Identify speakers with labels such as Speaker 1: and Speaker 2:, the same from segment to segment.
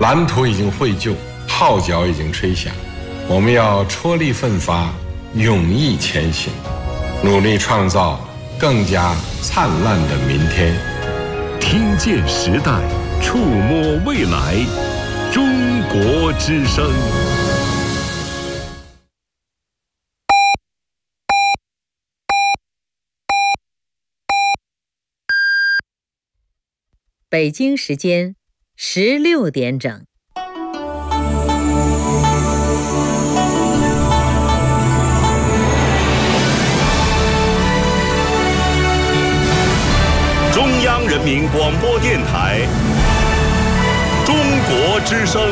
Speaker 1: 蓝图已经绘就，号角已经吹响，我们要踔厉奋发，勇毅前行，努力创造更加灿烂的明天。
Speaker 2: 听见时代，触摸未来，中国之声。
Speaker 3: 北京时间16点整。
Speaker 2: 中央人民广播电台中国之声。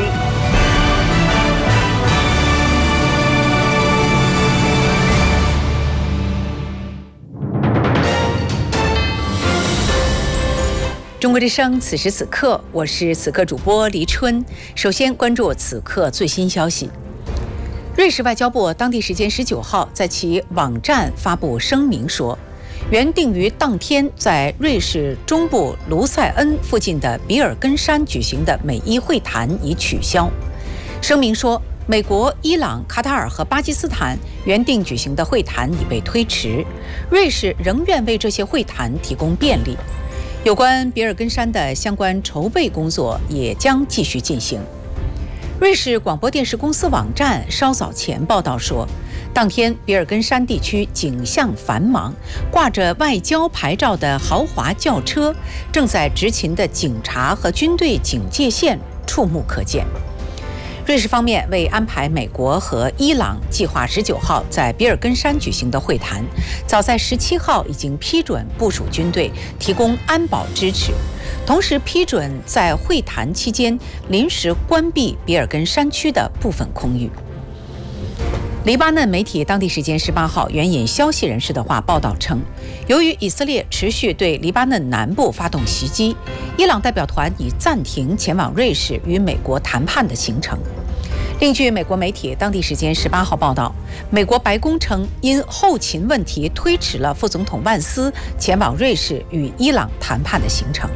Speaker 4: 中国之声，此时此刻，我是此刻主播黎春。首先关注此刻最新消息。瑞士外交部当地时间19号在其网站发布声明说，原定于当天在瑞士中部卢塞恩附近的比尔根山举行的美伊会谈已取消。声明说，美国、伊朗、卡塔尔和巴基斯坦原定举行的会谈已被推迟，瑞士仍愿为这些会谈提供便利。有关比尔根山的相关筹备工作也将继续进行。瑞士广播电视公司网站稍早前报道说，当天比尔根山地区景象繁忙，挂着外交牌照的豪华轿车正在执勤的警察和军队警戒线触目可见。瑞士方面为安排美国和伊朗计划19号在比尔根山举行的会谈，早在17号已经批准部署军队提供安保支持，同时批准在会谈期间临时关闭比尔根山区的部分空域。黎巴嫩媒体当地时间18号援引消息人士的话报道称，由于以色列持续对黎巴嫩南部发动袭击，伊朗代表团已暂停前往瑞士与美国谈判的行程。另据美国媒体当地时间18号报道，美国白宫称因后勤问题推迟了副总统万斯前往瑞士与伊朗谈判的行程。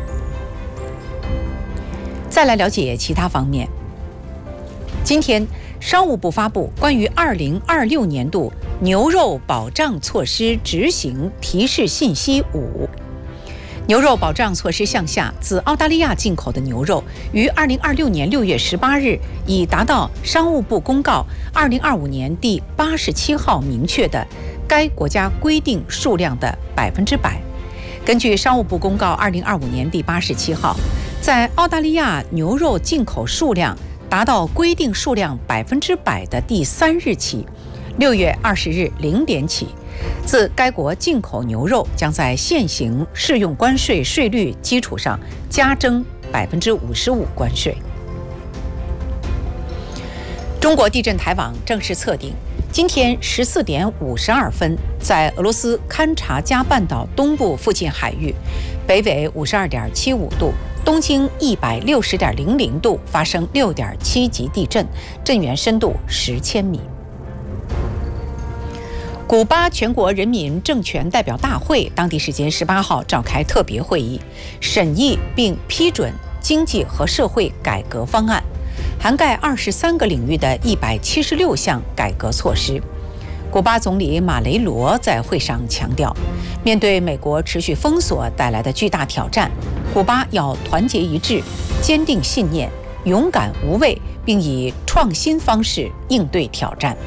Speaker 4: 再来了解其他方面。今天商务部发布关于2026年度牛肉保障措施执行提示信息5。牛肉保障措施项下，自澳大利亚进口的牛肉于2026年6月18日已达到商务部公告2025年第87号明确的该国家规定数量的100%。根据商务部公告2025年第87号，在澳大利亚牛肉进口数量达到规定数量100%的第3日起，6月20日0点起，自该国进口牛肉将在现行适用关税税率基础上加征55%关税。中国地震台网正式测定，今天14点52分，在俄罗斯勘察加半岛东部附近海域，北纬52.75度，东经160.00度发生6.7级地震，震源深度10千米。古巴全国人民政权代表大会当地时间18号召开特别会议，审议并批准经济和社会改革方案，涵盖23个领域的176项改革措施。古巴总理马雷罗在会上强调，面对美国持续封锁带来的巨大挑战，古巴要团结一致，坚定信念，勇敢无畏，并以创新方式应对挑战。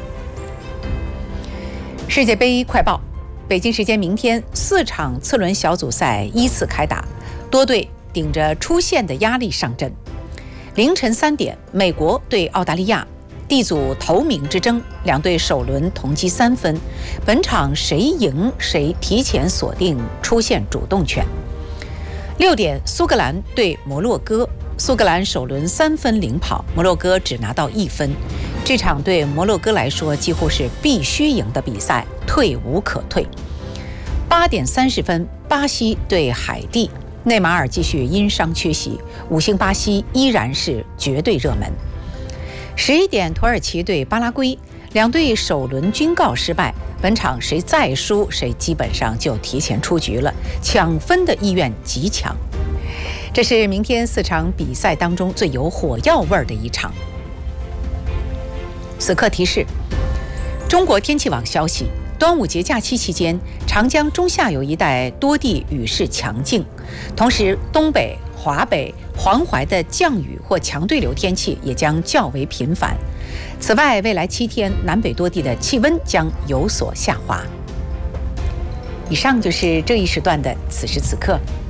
Speaker 4: 世界杯快报：北京时间明天4场次轮小组赛依次开打，多队顶着出线的压力上阵。凌晨3点，美国对澳大利亚，D组头名之争，两队首轮同积3分，本场谁赢谁提前锁定出线主动权。6点，苏格兰对摩洛哥，苏格兰首轮3分领跑，摩洛哥只拿到1分。这场对摩洛哥来说几乎是必须赢的比赛，退无可退。8点30分，巴西对海地，内马尔继续因伤缺席，5星巴西依然是绝对热门。11点，土耳其对巴拉圭，两队首轮均告失败，本场谁再输谁基本上就提前出局了，抢分的意愿极强。 这是明天4场比赛当中最有火药味儿的一场。此刻提示：中国天气网消息，端午节假期期间，长江中下游一带多地雨势强劲，同时东北、华北、黄淮的降雨或强对流天气也将较为频繁。此外，未来7天，南北多地的气温将有所下滑。以上就是这一时段的此时此刻。